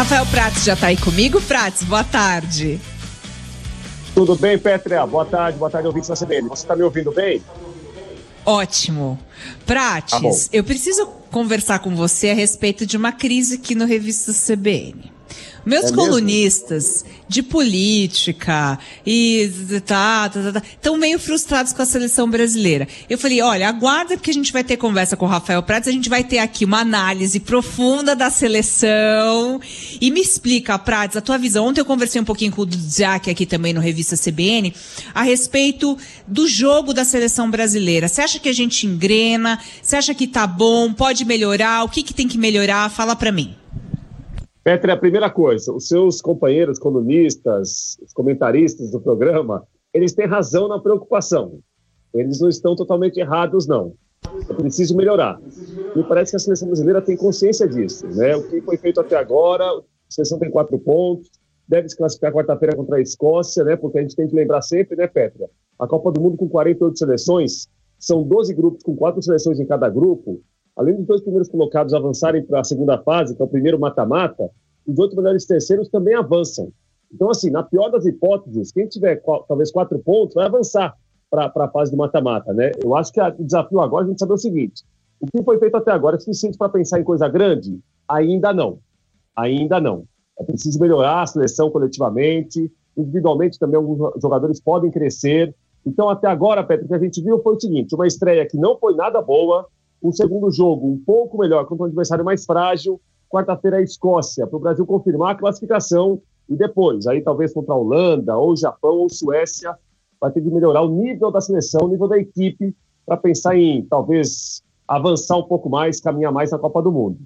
Rafael Prats já está aí comigo. Prats, boa tarde. Tudo bem, Pétrea? Boa tarde, ouvintes da CBN. Você está me ouvindo bem? Ótimo. Prates, eu preciso conversar com você a respeito de uma crise aqui no Revista CBN. Meus colunistas de política e estão meio frustrados com a seleção brasileira. Eu falei, olha, aguarda porque a gente vai ter conversa com o Rafael Prats, a gente vai ter aqui uma análise profunda da seleção. E me explica, Prats, a tua visão. Ontem eu conversei um pouquinho com o Dudziak aqui também no Revista CBN a respeito do jogo da seleção brasileira. Você acha que a gente engrena? Você acha que tá bom? Pode melhorar? O que tem que melhorar? Fala pra mim. Pétrea, a primeira coisa, os seus companheiros colunistas, os comentaristas do programa, eles têm razão na preocupação. Eles não estão totalmente errados, não. É preciso melhorar. Me parece que a seleção brasileira tem consciência disso, né? O que foi feito até agora, a seleção tem 4 pontos, deve se classificar quarta-feira contra a Escócia, né? Porque a gente tem que lembrar sempre, né, Pétrea? A Copa do Mundo com 48 seleções, são 12 grupos com 4 seleções em cada grupo. Além dos 2 primeiros colocados avançarem para a segunda fase, que é o primeiro mata-mata, os 8 melhores terceiros também avançam. Então, assim, na pior das hipóteses, quem tiver talvez 4 pontos vai avançar para a fase do mata-mata, né? Eu acho que o desafio agora é a gente saber o seguinte: o que foi feito até agora é suficiente para pensar em coisa grande? Ainda não. Ainda não. É preciso melhorar a seleção coletivamente, individualmente também alguns jogadores podem crescer. Então, até agora, Pedro, o que a gente viu foi o seguinte: uma estreia que não foi nada boa, um segundo jogo um pouco melhor contra um adversário mais frágil, quarta-feira a Escócia, para o Brasil confirmar a classificação, e depois, aí talvez contra a Holanda, ou Japão, ou Suécia, vai ter que melhorar o nível da seleção, o nível da equipe, para pensar em talvez avançar um pouco mais, caminhar mais na Copa do Mundo.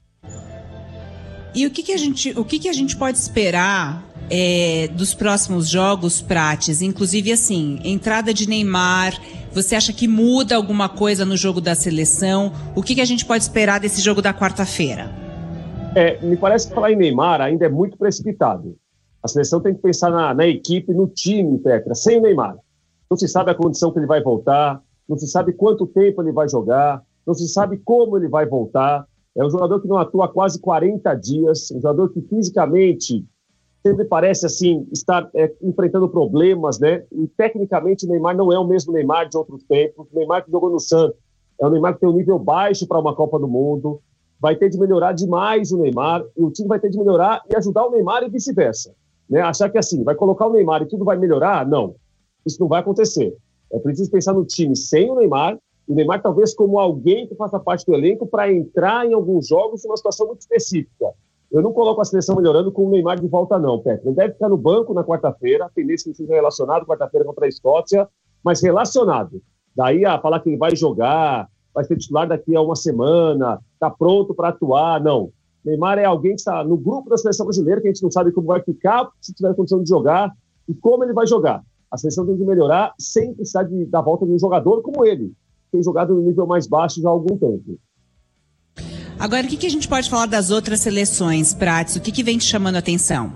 E o que a gente pode esperar dos próximos jogos, Prates? Inclusive, assim, entrada de Neymar, você acha que muda alguma coisa no jogo da seleção? O que a gente pode esperar desse jogo da quarta-feira? Me parece que falar em Neymar ainda é muito precipitado. A seleção tem que pensar na equipe, no time, Petra, sem o Neymar. Não se sabe a condição que ele vai voltar, não se sabe quanto tempo ele vai jogar, não se sabe como ele vai voltar. É um jogador que não atua há quase 40 dias, um jogador que fisicamente sempre parece assim estar enfrentando problemas, né? E tecnicamente o Neymar não é o mesmo Neymar de outros tempos. O Neymar que jogou no Santos é um Neymar que tem um nível baixo para uma Copa do Mundo. Vai ter de melhorar demais o Neymar, e o time vai ter de melhorar e ajudar o Neymar e vice-versa. Né? Achar que assim, vai colocar o Neymar e tudo vai melhorar? Não, isso não vai acontecer. É preciso pensar no time sem o Neymar talvez como alguém que faça parte do elenco para entrar em alguns jogos em uma situação muito específica. Eu não coloco a seleção melhorando com o Neymar de volta não, Petra. Ele deve ficar no banco na quarta-feira, a tendência que ele seja relacionado quarta-feira contra a Escócia, mas relacionado. Daí a falar que ele vai jogar, vai ser titular daqui a uma semana, está pronto para atuar, não. Neymar é alguém que está no grupo da seleção brasileira, que a gente não sabe como vai ficar, se tiver condição de jogar, e como ele vai jogar. A seleção tem que melhorar sem precisar da volta de um jogador como ele, que tem jogado no nível mais baixo já há algum tempo. Agora, o que a gente pode falar das outras seleções, Prats? O que vem te chamando a atenção?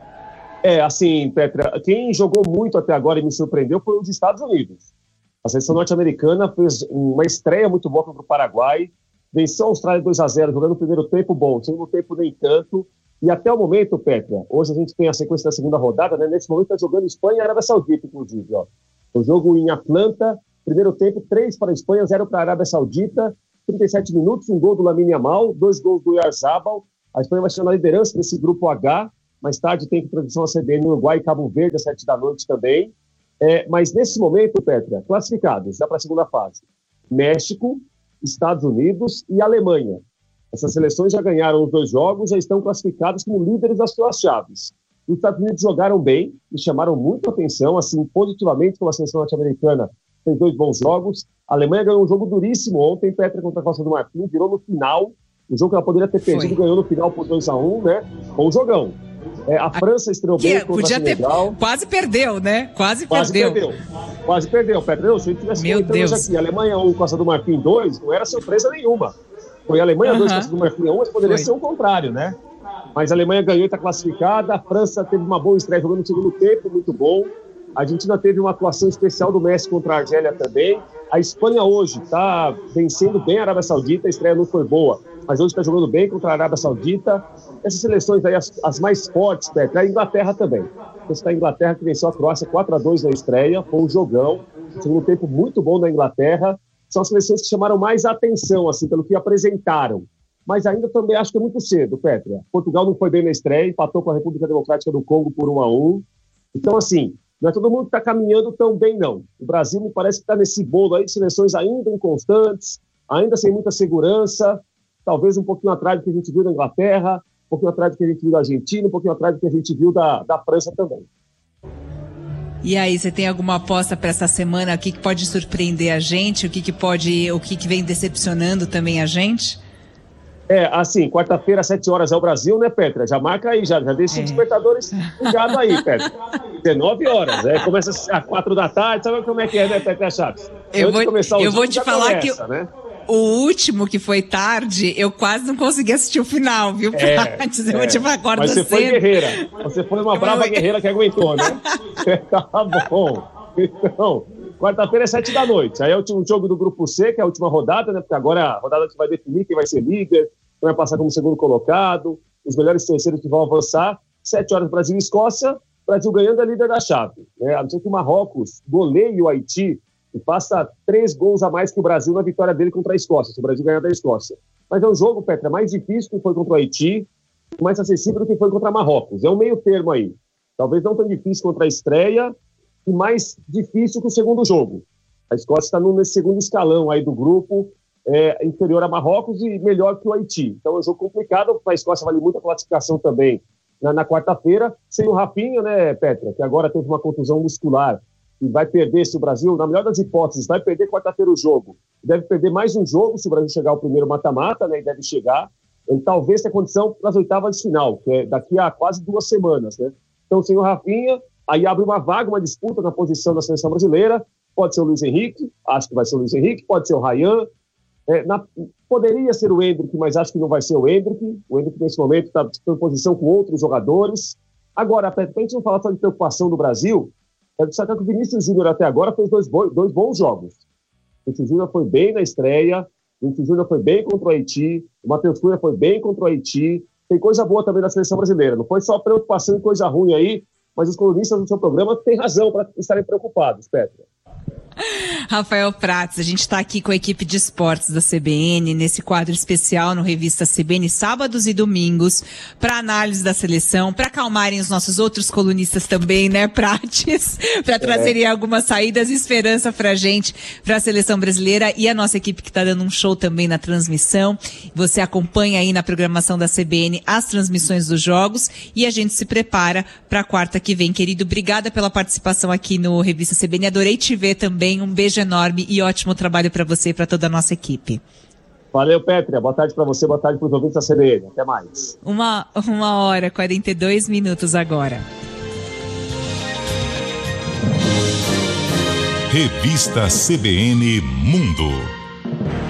Assim, Petra, quem jogou muito até agora e me surpreendeu foi os Estados Unidos. A seleção norte-americana fez uma estreia muito boa contra o Paraguai, venceu a Austrália 2-0, jogando o primeiro tempo bom, segundo tempo nem tanto, e até o momento, Petra, hoje a gente tem a sequência da segunda rodada, né? Nesse momento está jogando Espanha e Arábia Saudita, inclusive. Ó. O jogo em Atlanta, primeiro tempo, 3 para a Espanha, 0 para a Arábia Saudita, 37 minutos, um gol do Lamine Yamal, 2 gols do Oyarzabal. A Espanha vai chegar na liderança desse grupo H, mais tarde tem transmissão a CBN no Uruguai e Cabo Verde, às 7 da noite também. Mas nesse momento, Petra, classificados já para a segunda fase, México, Estados Unidos e Alemanha. Essas seleções já ganharam os 2 jogos, já estão classificadas como líderes das suas chaves. Os Estados Unidos jogaram bem e chamaram muito atenção, assim, positivamente, como a seleção norte-americana fez 2 bons jogos. A Alemanha ganhou um jogo duríssimo ontem, Petra, contra a Costa do Marfim, virou no final, um jogo que ela poderia ter perdido, ganhou no final por 2-1, né? Bom jogão. A França estreou bem contra a Senegal. Quase perdeu, né? Quase perdeu, Petra. Se a gente tivesse comentando aqui, Alemanha 1, Costa do Marfim 2, não era surpresa nenhuma. Foi a Alemanha 2, Costa do Marfim 1, mas poderia ser o contrário, né? Mas a Alemanha ganhou e está classificada. A França teve uma boa estreia jogando no segundo tempo, muito bom. A Argentina teve uma atuação especial do Messi contra a Argélia também. A Espanha hoje está vencendo bem a Arábia Saudita, a estreia não foi boa, mas hoje está jogando bem contra a Arábia Saudita. Essas seleções aí, as mais fortes, Petra, a Inglaterra também. Você está a Inglaterra, que venceu a Croácia 4-2 na estreia, foi um jogão, um segundo tempo muito bom da Inglaterra. São as seleções que chamaram mais atenção, assim, pelo que apresentaram. Mas ainda também acho que é muito cedo, Petra. Portugal não foi bem na estreia, empatou com a República Democrática do Congo por 1-1. Então, assim, não é todo mundo que está caminhando tão bem, não. O Brasil me parece que está nesse bolo aí de seleções ainda inconstantes, ainda sem muita segurança, talvez um pouquinho atrás do que a gente viu da Inglaterra, um pouquinho atrás do que a gente viu da Argentina, um pouquinho atrás do que a gente viu da França também. E aí, você tem alguma aposta para essa semana? O que pode surpreender a gente? O que vem decepcionando também a gente? Assim, quarta-feira, às 7 horas é o Brasil, né, Petra? Já marca aí, já deixa os despertadores ligados aí, Petra. 19 horas, começa às 4 da tarde, sabe como é que é, né, Petra Chaves? Eu vou te falar começa, que né? O último, que foi tarde, eu quase não consegui assistir o final, viu, Prates? Eu vou te falar, mas você foi guerreira, você foi uma brava guerreira que aguentou, né? Tá bom. Então, quarta-feira é 7 da noite. Aí é o último jogo do Grupo C, que é a última rodada, né? Porque agora é a rodada que vai definir quem vai ser líder, quem vai passar como segundo colocado, os melhores terceiros que vão avançar. 7 horas, Brasil e Escócia. Brasil ganhando é líder da chave, né? A não ser que o Marrocos goleie o Haiti e faça 3 gols a mais que o Brasil na vitória dele contra a Escócia, se o Brasil ganhar da Escócia. Mas é um jogo, Petra, mais difícil que foi contra o Haiti, mais acessível do que foi contra Marrocos. É um meio termo aí. Talvez não tão difícil contra a estreia, e mais difícil que o segundo jogo. A Escócia está nesse segundo escalão aí do grupo, inferior a Marrocos e melhor que o Haiti. Então é um jogo complicado, para a Escócia vale muito a classificação também na quarta-feira, sem o Rafinha, né, Petra, que agora teve uma contusão muscular e vai perder, se o Brasil, na melhor das hipóteses, vai perder quarta-feira o jogo. Deve perder mais um jogo se o Brasil chegar ao primeiro mata-mata, né, e deve chegar. Ele talvez tenha condição para as oitavas de final, que é daqui a quase 2 semanas, né? Então, sem o Rafinha, aí abre uma vaga, uma disputa na posição da seleção brasileira. Pode ser o Luiz Henrique, acho que vai ser o Luiz Henrique, pode ser o Ryan. Poderia ser o Endrick, mas acho que não vai ser o Endrick. O Endrick, nesse momento, está em posição com outros jogadores. Agora, para a gente não falar só de preocupação do Brasil, é destacar que o Vinícius Júnior até agora fez dois bons jogos. O Vinícius Júnior foi bem na estreia, o Vinícius Júnior foi bem contra o Haiti, o Matheus Cunha foi bem contra o Haiti. Tem coisa boa também na seleção brasileira. Não foi só preocupação e coisa ruim aí, mas os colunistas do seu programa têm razão para estarem preocupados, Petra. Rafael Prates, a gente está aqui com a equipe de esportes da CBN, nesse quadro especial no Revista CBN, sábados e domingos, para análise da seleção, para acalmarem os nossos outros colunistas também, né, Prates? Para trazerem algumas saídas e esperança para a gente, para a seleção brasileira e a nossa equipe que está dando um show também na transmissão. Você acompanha aí na programação da CBN as transmissões dos jogos e a gente se prepara para a quarta que vem, querido. Obrigada pela participação aqui no Revista CBN, adorei te ver também. Um beijo enorme e ótimo trabalho para você e para toda a nossa equipe. Valeu, Pétria. Boa tarde para você, boa tarde para os ouvintes da CBN. Até mais. 1h42 agora. Revista CBN Mundo.